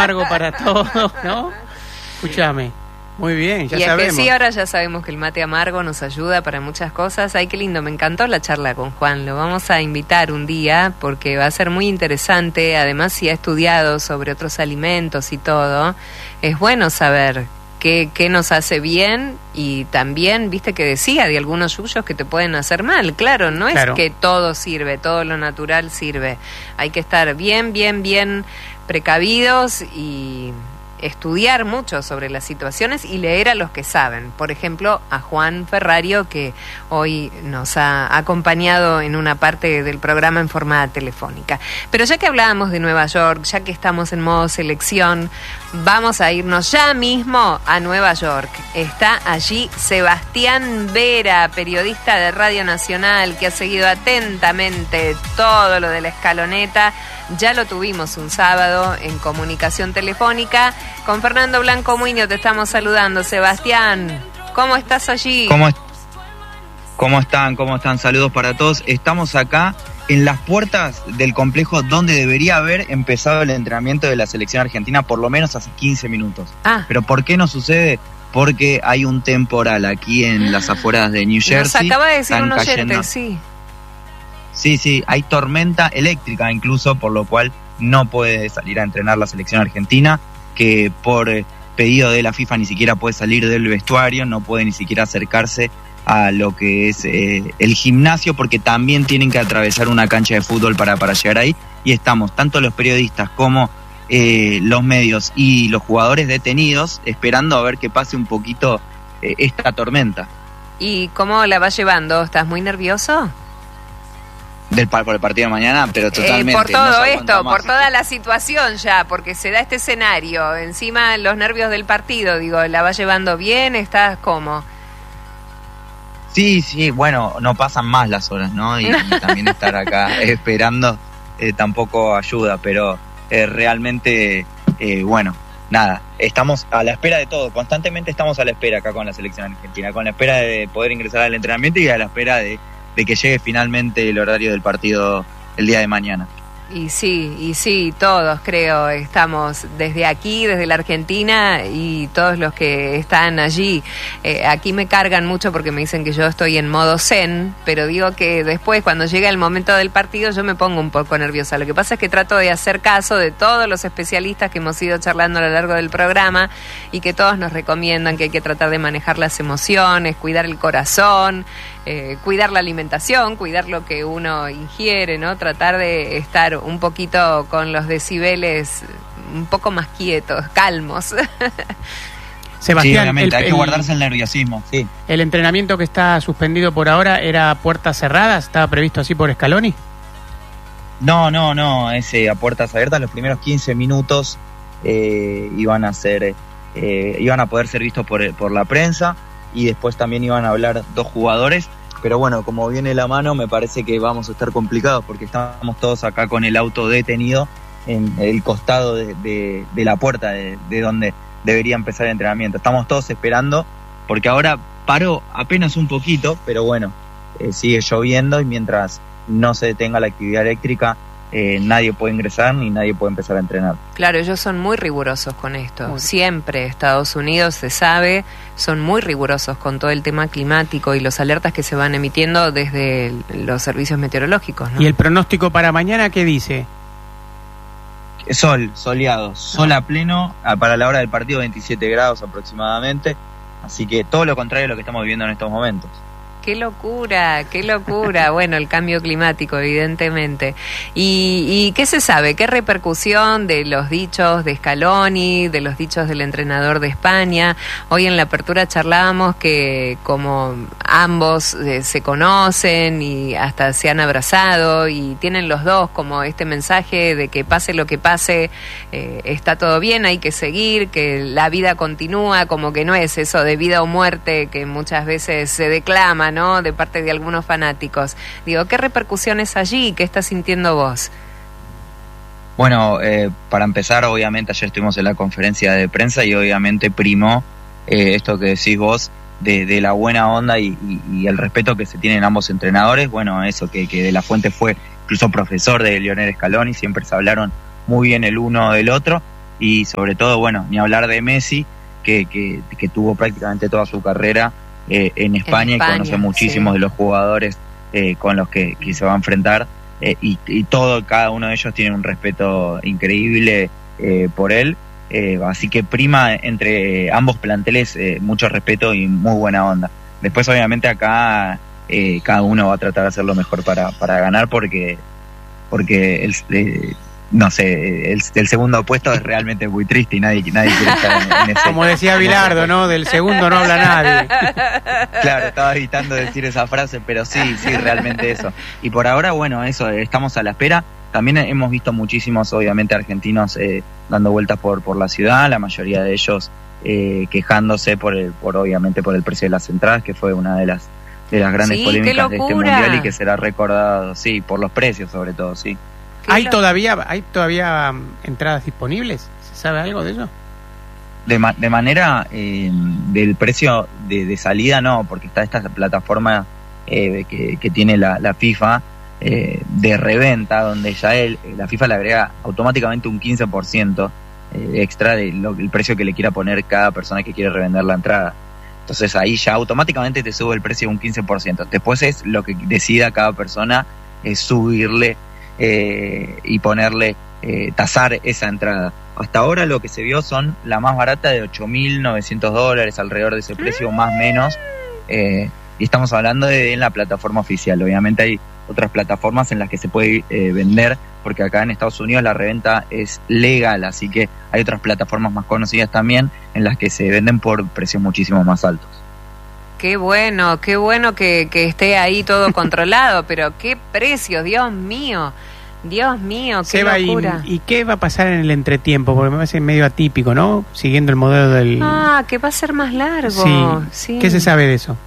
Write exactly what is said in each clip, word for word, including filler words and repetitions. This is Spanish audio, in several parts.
amargo para todos, ¿no? Escúchame. Muy bien, ya y sabemos. Y es que sí, ahora ya sabemos que el mate amargo nos ayuda para muchas cosas. Ay, qué lindo, me encantó la charla con Juan. Lo vamos a invitar un día porque va a ser muy interesante. Además, si ha estudiado sobre otros alimentos y todo, es bueno saber qué, qué nos hace bien y también, viste que decía de algunos yuyos que te pueden hacer mal. Claro, no Claro. es que todo sirve, todo lo natural sirve. Hay que estar bien, bien, bien precavidos y estudiar mucho sobre las situaciones y leer a los que saben. Por ejemplo, a Juan Ferrario, que hoy nos ha acompañado en una parte del programa en forma telefónica. Pero ya que hablábamos de Nueva York, ya que estamos en modo selección, vamos a irnos ya mismo a Nueva York. Está allí Sebastián Vera, periodista de Radio Nacional, que ha seguido atentamente todo lo de la escaloneta. Ya lo tuvimos un sábado en comunicación telefónica. Con Fernando Blanco Muñoz te estamos saludando. Sebastián, ¿cómo estás allí? ¿Cómo, ¿Cómo están? ¿Cómo están? Saludos para todos. Estamos acá en las puertas del complejo donde debería haber empezado el entrenamiento de la selección argentina por lo menos hace quince minutos. Ah. ¿Pero por qué no sucede? Porque hay un temporal aquí en las afueras de New Jersey. Nos acaba de decir Están un oyente, cayendo... sí. Sí, sí, hay tormenta eléctrica incluso, por lo cual no puede salir a entrenar la selección argentina, que por pedido de la FIFA ni siquiera puede salir del vestuario, no puede ni siquiera acercarse a lo que es eh, el gimnasio, porque también tienen que atravesar una cancha de fútbol para, para llegar ahí, y estamos, tanto los periodistas como eh, los medios y los jugadores detenidos, esperando a ver que pase un poquito eh, esta tormenta. ¿Y cómo la vas llevando? ¿Estás muy nervioso? Del por el partido de mañana, pero totalmente. Eh, por todo no esto, más. por toda la situación ya, porque se da este escenario, encima los nervios del partido, digo, ¿la vas llevando bien? ¿Estás cómo? Sí, sí, bueno, no pasan más las horas, ¿no? Y, y también estar acá esperando eh, tampoco ayuda, pero eh, realmente, eh, bueno, nada, estamos a la espera de todo, constantemente estamos a la espera acá con la selección argentina, con la espera de poder ingresar al entrenamiento y a la espera de de que llegue finalmente el horario del partido el día de mañana. Y sí, y sí, todos creo, estamos desde aquí, desde la Argentina y todos los que están allí. Eh, aquí me cargan mucho porque me dicen que yo estoy en modo zen, pero digo que después cuando llega el momento del partido yo me pongo un poco nerviosa. Lo que pasa es que trato de hacer caso de todos los especialistas que hemos ido charlando a lo largo del programa y que todos nos recomiendan que hay que tratar de manejar las emociones, cuidar el corazón, eh, cuidar la alimentación, cuidar lo que uno ingiere, ¿no? Tratar de estar un poquito con los decibeles un poco más quietos, calmos. Sebastián, sí, obviamente, el, hay que el, guardarse el nerviosismo, sí. ¿El entrenamiento que está suspendido por ahora era a puertas cerradas? ¿Estaba previsto así por Scaloni? No, no, no, es eh, a puertas abiertas. Los primeros quince minutos eh, iban a ser, eh, iban a poder ser vistos por, por la prensa y después también iban a hablar dos jugadores. Pero bueno, como viene la mano, me parece que vamos a estar complicados porque estamos todos acá con el auto detenido en el costado de, de, de la puerta de, de donde debería empezar el entrenamiento. Estamos todos esperando porque ahora paró apenas un poquito, pero bueno, eh, sigue lloviendo y mientras no se detenga la actividad eléctrica, eh, nadie puede ingresar ni nadie puede empezar a entrenar. Claro, ellos son muy rigurosos con esto. Siempre Estados Unidos, se sabe, son muy rigurosos con todo el tema climático y los alertas que se van emitiendo desde el, los servicios meteorológicos, ¿no? ¿Y el pronóstico para mañana qué dice? Sol, soleado, sol a pleno, para la hora del partido veintisiete grados aproximadamente, así que todo lo contrario a lo que estamos viviendo en estos momentos. Qué locura, qué locura. Bueno, el cambio climático, evidentemente. ¿Y, y qué se sabe? ¿Qué repercusión de los dichos de Scaloni, de los dichos del entrenador de España? Hoy en la apertura charlábamos que como ambos eh, se conocen y hasta se han abrazado y tienen los dos como este mensaje de que pase lo que pase, eh, está todo bien, hay que seguir, que la vida continúa, como que no es eso de vida o muerte que muchas veces se declama, ¿no? De parte de algunos fanáticos. Digo, ¿qué repercusiones allí? ¿Qué estás sintiendo vos? Bueno, eh, para empezar, obviamente ayer estuvimos en la conferencia de prensa y obviamente primó eh, esto que decís vos de, de la buena onda y, y, y el respeto que se tienen ambos entrenadores. Bueno, eso que, que De La Fuente fue incluso profesor de Lionel Scaloni, siempre se hablaron muy bien el uno del otro y sobre todo, bueno, ni hablar de Messi, que, que, que tuvo prácticamente toda su carrera eh, en, España, en España y conoce muchísimos sí. de los jugadores eh, con los que, que se va a enfrentar, eh, y, y todo, cada uno de ellos tiene un respeto increíble eh, por él, eh, así que prima entre ambos planteles eh, mucho respeto y muy buena onda. Después obviamente acá eh, cada uno va a tratar de hacer lo mejor para, para ganar, porque porque el, eh, no sé, el, el segundo puesto es realmente muy triste y nadie, nadie quiere estar en, en ese. Como decía Bilardo, ¿no? Del segundo no habla nadie. Claro, estaba evitando decir esa frase, pero sí, sí, realmente eso. Y por ahora, bueno, eso, estamos a la espera. También hemos visto muchísimos, obviamente, argentinos eh, dando vueltas por, por la ciudad, la mayoría de ellos eh, quejándose por, el, por, obviamente, por el precio de las entradas, que fue una de las de las grandes sí, polémicas de este mundial y que será recordado, sí, por los precios sobre todo, sí. ¿Hay todavía hay todavía entradas disponibles? ¿Se sabe algo de eso? De, ma- de manera eh, del precio de, de salida no, porque está esta plataforma eh, que, que tiene la, la FIFA eh, de reventa, donde ya él, la FIFA le agrega automáticamente un quince por ciento eh, extra del de precio que le quiera poner cada persona que quiere revender la entrada. Entonces ahí ya automáticamente te sube el precio un quince por ciento. Después es lo que decida cada persona, es subirle eh, y ponerle, eh, tasar esa entrada. Hasta ahora lo que se vio son la más barata de ocho mil novecientos dólares, alrededor de ese precio, más o menos. Eh, y estamos hablando de en la plataforma oficial. Obviamente hay otras plataformas en las que se puede eh, vender, porque acá en Estados Unidos la reventa es legal, así que hay otras plataformas más conocidas también en las que se venden por precios muchísimo más altos. Qué bueno, qué bueno que, que esté ahí todo controlado, pero qué precios, Dios mío, Dios mío, qué Seba, locura. Y, ¿Y qué va a pasar en el entretiempo? Porque me parece medio atípico, ¿no? Siguiendo el modelo del... Ah, que va a ser más largo. Sí. Sí. ¿Qué se sabe de eso?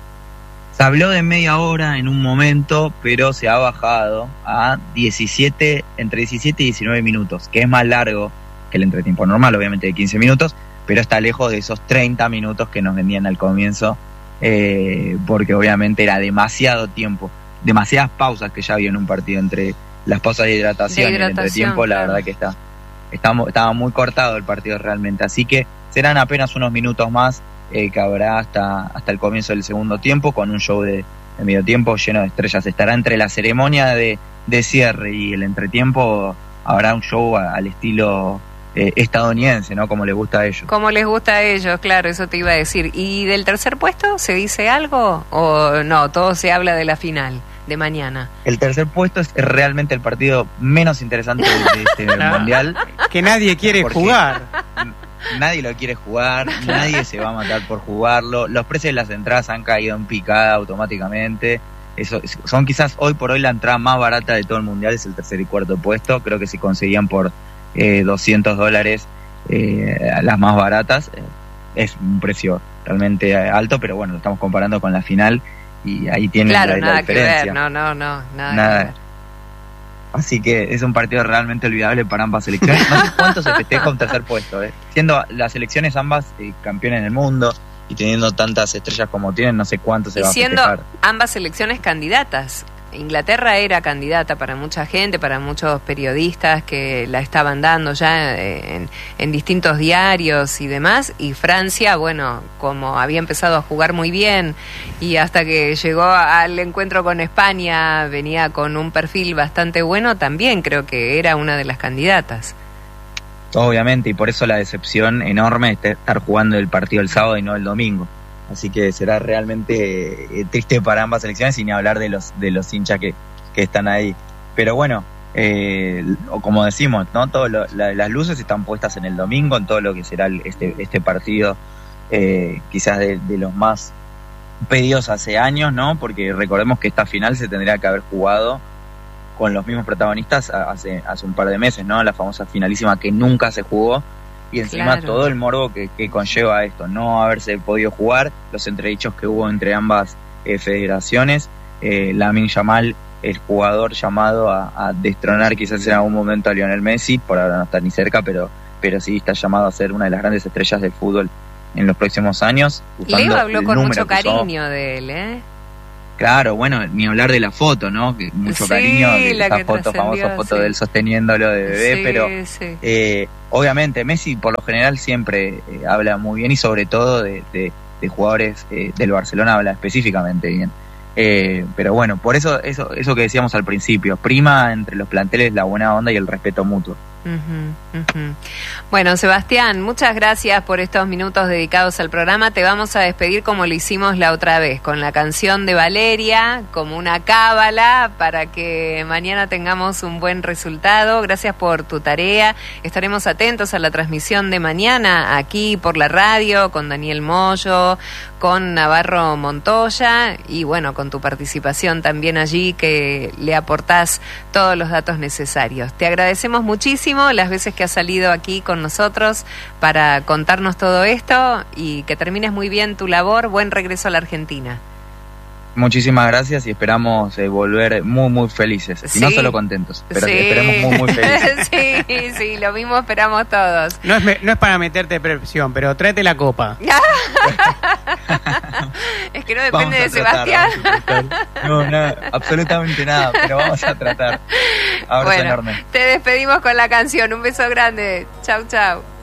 Se habló de media hora en un momento, pero se ha bajado a diecisiete, entre diecisiete y diecinueve minutos, que es más largo que el entretiempo normal, obviamente de quince minutos, pero está lejos de esos treinta minutos que nos vendían al comienzo, eh, porque obviamente era demasiado tiempo, demasiadas pausas que ya había en un partido, entre las pausas de hidratación, de hidratación y el entretiempo, la claro. verdad que está, está, estaba muy cortado el partido realmente, así que serán apenas unos minutos más eh, que habrá hasta, hasta el comienzo del segundo tiempo, con un show de, de medio tiempo lleno de estrellas. Estará entre la ceremonia de, de cierre y el entretiempo, habrá un show a, al estilo eh, estadounidense, ¿no? Como les gusta a ellos. Como les gusta a ellos, claro, eso te iba a decir. ¿Y del tercer puesto se dice algo o no? Todo se habla de la final de mañana. El tercer puesto es realmente el partido menos interesante de este mundial. Que nadie quiere jugar. Nadie lo quiere jugar, nadie se va a matar por jugarlo. Los precios de las entradas han caído en picada automáticamente. Eso, son quizás hoy por hoy la entrada más barata de todo el mundial, es el tercer y cuarto puesto. Creo que si conseguían por eh, doscientos dólares eh, las más baratas, eh, es un precio realmente alto, pero bueno, lo estamos comparando con la final y ahí tienen claro, la, nada la diferencia. Que ver, no, no, no, nada, nada. que ver. Así que es un partido realmente olvidable para ambas selecciones. No sé cuánto se festeja un tercer puesto, ¿eh? Siendo las selecciones ambas eh, campeones del mundo y teniendo tantas estrellas como tienen, no sé cuánto se y va a siendo festejar. Ambas selecciones candidatas. Inglaterra era candidata para mucha gente, para muchos periodistas que la estaban dando ya en, en distintos diarios y demás, y Francia, bueno, como había empezado a jugar muy bien y hasta que llegó al encuentro con España venía con un perfil bastante bueno, también creo que era una de las candidatas. Obviamente, y por eso la decepción enorme de estar jugando el partido el sábado y no el domingo. Así que será realmente eh, triste para ambas selecciones, y ni hablar de los de los hinchas que, que están ahí. Pero bueno, eh, o como decimos, no todo lo, la, las luces están puestas en el domingo, en todo lo que será el, este este partido, eh, quizás de, de los más pedidos hace años, ¿no? Porque recordemos que esta final se tendría que haber jugado con los mismos protagonistas hace hace un par de meses, ¿no? La famosa finalísima que nunca se jugó. Y encima claro. todo el morbo que, que conlleva esto, no haberse podido jugar, los entredichos que hubo entre ambas eh, federaciones, eh, Lamine Yamal, el jugador llamado a, a destronar quizás en algún momento a Lionel Messi, por ahora no está ni cerca, pero, pero sí está llamado a ser una de las grandes estrellas del fútbol en los próximos años. Leo habló con mucho cariño de él, ¿eh? Claro, bueno, ni hablar de la foto, ¿no? Que mucho Sí, cariño de la esa que foto, famosa trascendió, foto sí. de él sosteniéndolo de bebé, Sí, pero sí. eh, obviamente Messi por lo general siempre eh, habla muy bien y sobre todo de, de, de jugadores eh, del Barcelona habla específicamente bien. Eh, pero bueno, por eso, eso eso que decíamos al principio, prima entre los planteles la buena onda y el respeto mutuo. Uh-huh, uh-huh. Bueno, Sebastián, muchas gracias por estos minutos dedicados al programa. Te vamos a despedir como lo hicimos la otra vez, con la canción de Valeria, como una cábala, para que mañana tengamos un buen resultado. Gracias por tu tarea. Estaremos atentos a la transmisión de mañana aquí por la radio, con Daniel Moyo, con Navarro Montoya y bueno, con tu participación también allí, que le aportás todos los datos necesarios. Te agradecemos muchísimo las veces que has salido aquí con nosotros para contarnos todo esto y que termines muy bien tu labor. Buen regreso a la Argentina. Muchísimas gracias y esperamos eh, volver muy, muy felices. Y Sí. no solo contentos, pero Sí. que esperemos muy, muy felices. Sí, sí, lo mismo esperamos todos. No es, me- no es para meterte presión, pero tráete la copa. Es que no Vamos depende a de tratar, Sebastián. vamos a tratar. No, nada, absolutamente nada, pero vamos a tratar. Abrazo Bueno, enorme. te despedimos con la canción. Un beso grande. Chau, chau.